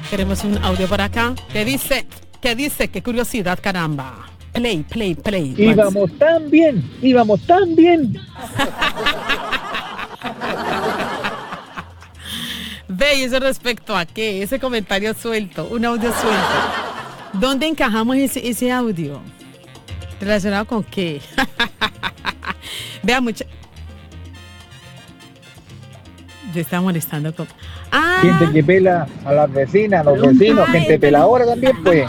Tenemos un audio por acá que dice, qué curiosidad, caramba. Play. Íbamos tan bien. Ve, ¿y eso respecto a qué? Ese comentario suelto, un audio suelto. ¿Dónde encajamos ese audio? ¿Relacionado con qué? Vea, yo estaba molestando con... Gente que pela a las vecinas, a los vecinos, gente peladora también, pues.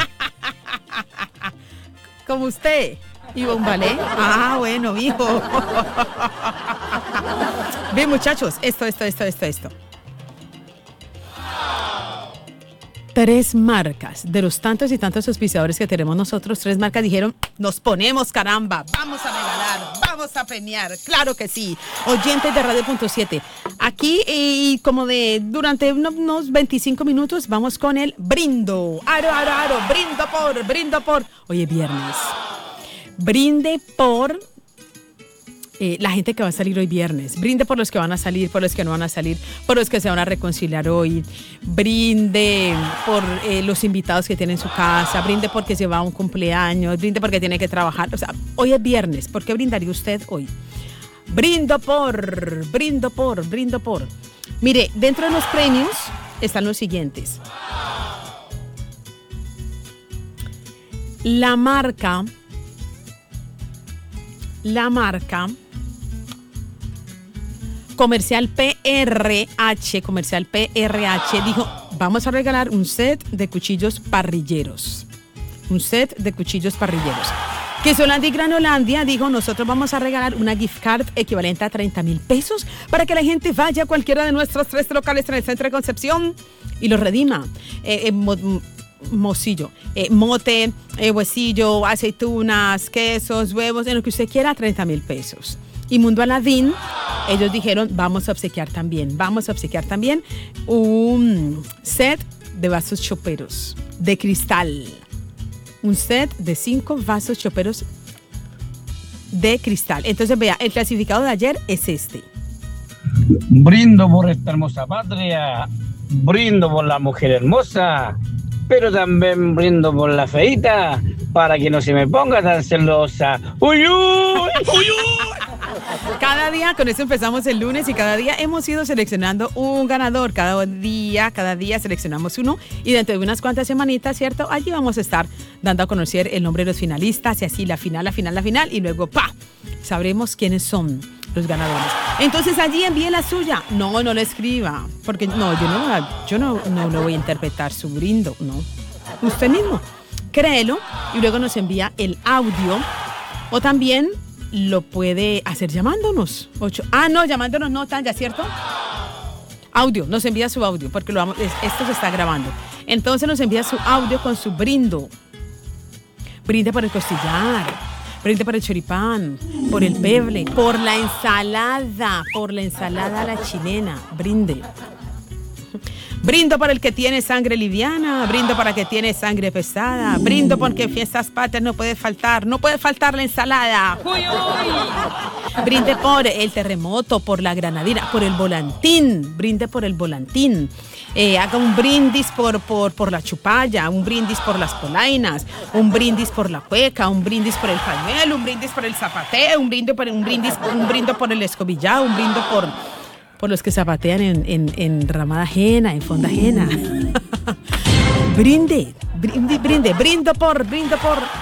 Como usted, Ivonne Ballet. Bueno, mijo. Bien, muchachos, esto. 3 marcas, de los tantos y tantos auspiciadores que tenemos nosotros, 3 marcas dijeron, nos ponemos, caramba, vamos a regalar, vamos a premiar, claro que sí. Oyentes de Radio.7, aquí y como durante unos 25 minutos vamos con el brindo, aro, brindo por, hoy es viernes, brinde por... la gente que va a salir hoy viernes, brinde por los que van a salir, por los que no van a salir, por los que se van a reconciliar hoy, brinde por los invitados que tiene en su casa, brinde porque se va a un cumpleaños, brinde porque tiene que trabajar, o sea, hoy es viernes, ¿por qué brindaría usted hoy? Brindo por. Mire, dentro de los premios están los siguientes. La marca Comercial PRH dijo, vamos a regalar un set de cuchillos parrilleros. Que Solandi Granolandia dijo, nosotros vamos a regalar una gift card equivalente a 30,000 pesos para que la gente vaya a cualquiera de nuestros 3 locales en el centro de Concepción y los redima. Mocillo, mote, huesillo, aceitunas, quesos, huevos, en lo que usted quiera, 30,000 pesos. Y Mundo Aladín, ellos dijeron, vamos a obsequiar también un set de vasos choperos de cristal. Un set de 5 vasos choperos de cristal. Entonces, vea, el clasificado de ayer es este. Brindo por esta hermosa patria, brindo por la mujer hermosa, pero también brindo por la feita, para que no se me ponga tan celosa. ¡Uy! Cada día, con eso empezamos el lunes y cada día hemos ido seleccionando un ganador. Cada día seleccionamos uno y dentro de unas cuantas semanitas, ¿cierto? Allí vamos a estar dando a conocer el nombre de los finalistas y así la final y luego sabremos quiénes son los ganadores. Entonces allí envíe la suya. No le escriba, porque yo no le voy a interpretar su brindo, no. Usted mismo, créelo y luego nos envía el audio o también lo puede hacer llamándonos. Llamándonos no tan, ¿ya cierto? Audio, nos envía su audio porque esto se está grabando. Entonces nos envía su audio con su brindo. Brinde por el costillar, brinde por el choripán, por el peble, por la ensalada a la chilena, brinde. Brindo por el que tiene sangre liviana, brindo para el que tiene sangre pesada, brindo porque en fiestas patrias no puede faltar la ensalada. ¡Uy! Brinde por el terremoto, por la granadina, por el volantín, brinde por el volantín. Haga un brindis por la chupalla, un brindis por las polainas, un brindis por la cueca, un brindis por el pañuelo, un brindis por el zapateo, un brindo por el escobillado, un brindo por los que zapatean en ramada ajena, en fonda ajena. Brindo por